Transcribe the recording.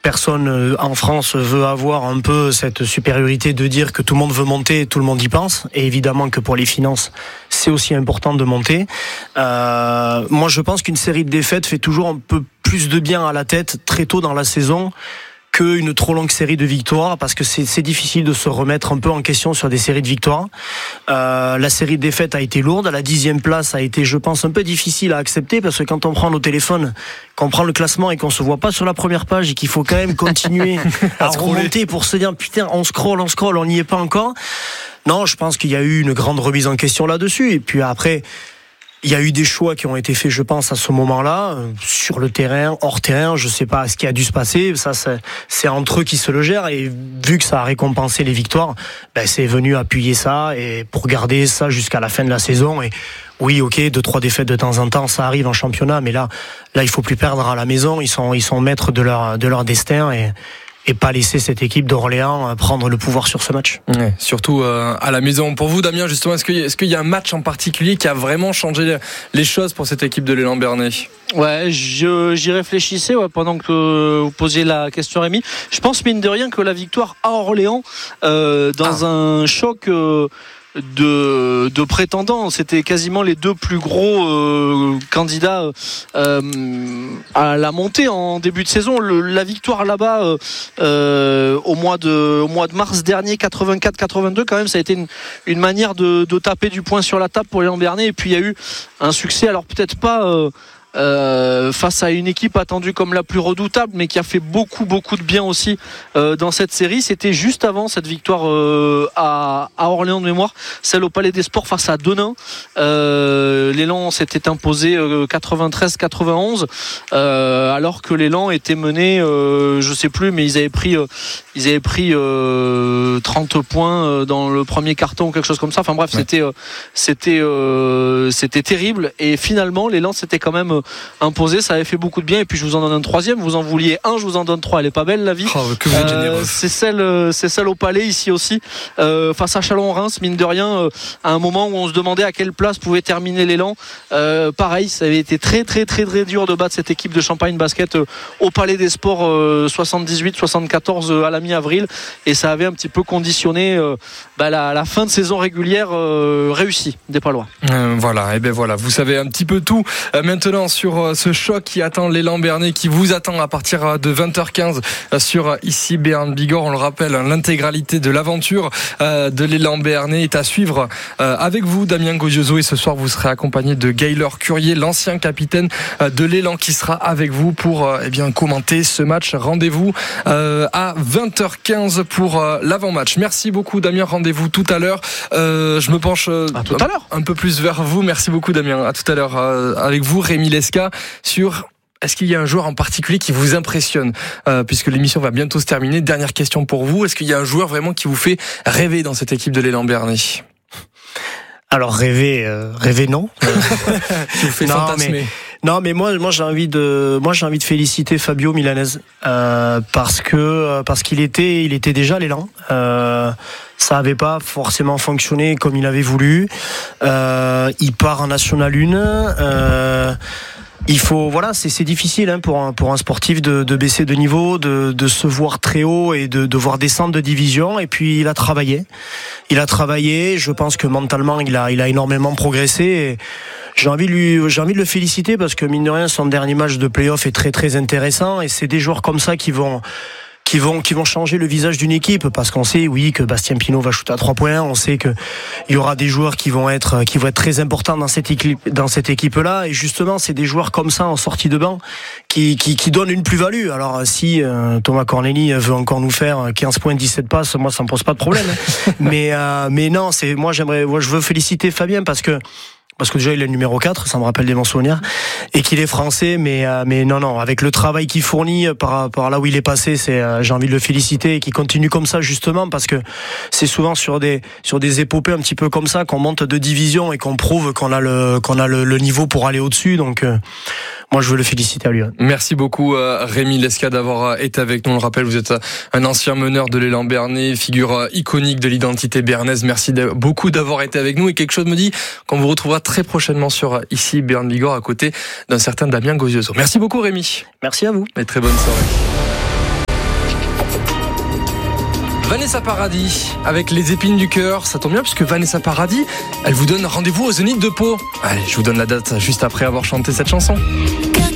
personne en France veut avoir un peu cette supériorité de dire que tout le monde veut monter, tout le monde y pense. Et évidemment que pour les finances, c'est aussi important de monter. Moi, je pense qu'une série de défaites fait toujours un peu plus de bien à la tête très tôt dans la saison qu'une trop longue série de victoires, parce que c'est difficile de se remettre un peu en question sur des séries de victoires. La série de défaites a été lourde. La 10e place a été, je pense, un peu difficile à accepter, parce que quand on prend nos téléphones, qu'on prend le classement et qu'on se voit pas sur la première page et qu'il faut quand même continuer à remonter pour se dire putain, on scrolle, on n'y est pas encore. Non, je pense qu'il y a eu une grande remise en question là-dessus. Et puis après, il y a eu des choix qui ont été faits, je pense, à ce moment-là, sur le terrain, hors terrain, je sais pas ce qui a dû se passer, ça c'est entre eux qui se le gèrent, et vu que ça a récompensé les victoires, c'est venu appuyer ça, et pour garder ça jusqu'à la fin de la saison. Et oui, ok, 2-3 défaites de temps en temps, ça arrive en championnat, mais là il faut plus perdre à la maison, ils sont maîtres de leur destin, et pas laisser cette équipe d'Orléans prendre le pouvoir sur ce match. Ouais, surtout à la maison. Pour vous, Damien, justement, est-ce qu'il y a un match en particulier qui a vraiment changé les choses pour cette équipe de l'Élan Bernais ? Ouais, j'y réfléchissais pendant que vous posiez la question, Rémi. Je pense, mine de rien, que la victoire à Orléans, dans un choc de prétendants, c'était quasiment les deux plus gros candidats à la montée en début de saison. La victoire là-bas au mois de mars dernier, 84-82, quand même, ça a été une manière de taper du poing sur la table pour l'Élan Bernais. Et puis il y a eu un succès, alors peut-être pas face à une équipe attendue comme la plus redoutable, mais qui a fait beaucoup de bien aussi dans cette série. C'était juste avant cette victoire à Orléans de mémoire, celle au Palais des Sports face à Denain. L'Élan s'était imposé 93-91, alors que l'Élan était mené, je sais plus, mais ils avaient pris 30 points dans le premier carton ou quelque chose comme ça. Enfin bref, ouais. C'était terrible, et finalement l'Élan s'était quand même imposé, ça avait fait beaucoup de bien. Et puis je vous en donne un troisième, vous en vouliez un, je vous en donne trois. Elle est pas belle la vie. Que vous êtes généreux. C'est celle au Palais ici aussi, face à Chalon-Reims, mine de rien, à un moment où on se demandait à quelle place pouvait terminer l'Élan. Pareil, ça avait été très dur de battre cette équipe de Champagne Basket au Palais des Sports 78-74 à la mi-avril, et ça avait un petit peu conditionné la fin de saison régulière réussie des Palois. Voilà, et voilà, vous savez un petit peu tout maintenant sur ce choc qui attend l'Élan Bernais, qui vous attend à partir de 20h15 sur ici Béarn Bigorre. On le rappelle, l'intégralité de l'aventure de l'Élan Bernais est à suivre avec vous, Damien Gozioso, et ce soir vous serez accompagné de Gaylor Curier, l'ancien capitaine de l'Élan, qui sera avec vous pour commenter ce match. Rendez-vous à 20h15 pour l'avant-match. Merci beaucoup, Damien, rendez-vous tout à l'heure. Je me penche un peu plus vers vous. Merci beaucoup, Damien, à tout à l'heure avec vous, Rémi Lesca, sur est-ce qu'il y a un joueur en particulier qui vous impressionne, puisque l'émission va bientôt se terminer. Dernière question pour vous, est-ce qu'il y a un joueur vraiment qui vous fait rêver dans cette équipe de l'Élan Bernais? Alors rêver non. Qui vous fait fantasmer? Non, mais moi j'ai envie de féliciter Fabio Milanese, parce qu'il était déjà l'Élan. Ça avait pas forcément fonctionné comme il avait voulu. Il part en National 1. Il faut, c'est difficile pour un sportif de baisser de niveau, de se voir très haut et de devoir descendre de division. Et puis il a travaillé. Je pense que mentalement il a énormément progressé. Et j'ai envie de le féliciter, parce que mine de rien, son dernier match de play-off est très très intéressant, et c'est des joueurs comme ça qui vont changer le visage d'une équipe, parce qu'on sait, oui, que Bastien Pinault va shooter à 3 points, on sait que il y aura des joueurs qui vont être très importants dans cette équipe-là, et justement, c'est des joueurs comme ça en sortie de banc qui donnent une plus-value. Alors, si Thomas Corneli veut encore nous faire 15 points, 17 passes, moi, ça me pose pas de problème. mais non, je veux féliciter Fabien, parce que déjà il est le numéro 4, ça me rappelle des bons souvenirs, et qu'il est français, mais non, avec le travail qu'il fournit par là où il est passé, j'ai envie de le féliciter, et qu'il continue comme ça, justement, parce que c'est souvent sur des épopées un petit peu comme ça qu'on monte de division et qu'on prouve qu'on a le niveau pour aller au-dessus. Donc moi je veux le féliciter à lui. Merci beaucoup Rémi Lesca d'avoir été avec nous. On le rappelle, vous êtes un ancien meneur de l'Élan Bernais, figure iconique de l'identité bernaise. Merci beaucoup d'avoir été avec nous, et quelque chose me dit qu'on vous retrouvera très prochainement sur ici Béarn Bigorre, à côté d'un certain Damien Gozioso. Merci beaucoup Rémi. Merci à vous. Et très bonne soirée. Vanessa Paradis avec les épines du cœur, ça tombe bien puisque Vanessa Paradis, elle vous donne rendez-vous au Zénith de Pau. Allez, je vous donne la date juste après avoir chanté cette chanson. Cœur